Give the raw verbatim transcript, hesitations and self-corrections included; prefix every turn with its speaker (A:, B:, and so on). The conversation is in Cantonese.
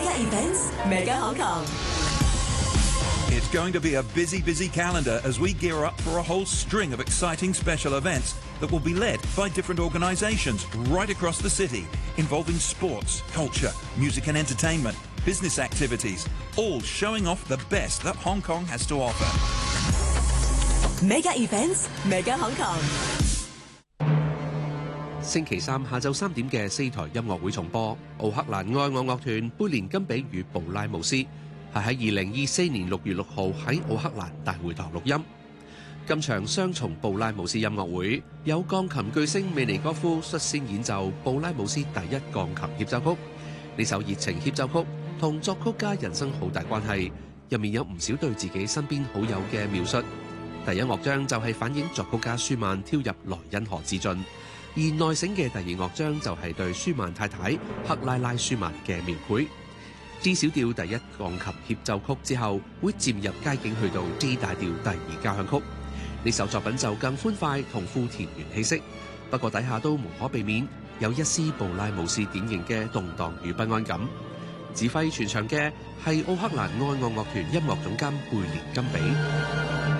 A: Mega events, Mega Hong Kong.
B: It's going to be a busy, busy calendar as we gear up for a whole string of exciting special events that will be led by different organisations right across the city, involving sports, culture, music and entertainment, business activities, all showing off the best that Hong Kong has to offer.
A: Mega events, Mega Hong Kong.
C: 星期三下晝三點嘅四台音樂會重播，奧克蘭愛樂樂團貝連金比與布拉姆斯係喺二零二四年六月六號喺奧克蘭大會堂錄音。今場雙重布拉姆斯音樂會有鋼琴巨星美尼戈夫率先演奏布拉姆斯第一鋼琴協奏曲。呢首熱情協奏曲同作曲家人生好大關係，入面有唔少對自己身邊好友嘅描述。第一樂章就係反映作曲家舒曼跳入萊茵河自盡，而內省嘅第二樂章就係對舒曼太太克拉拉舒曼嘅描繪。D 小調第一鋼琴協奏曲之後，會漸入佳境去到 D 大調第二交響曲。呢首作品就更歡快同富田園氣息，不過底下都無可避免有一絲布拉姆斯典型嘅動盪與不安感。指揮全場嘅係奧克蘭愛樂樂團音樂總監貝連金比。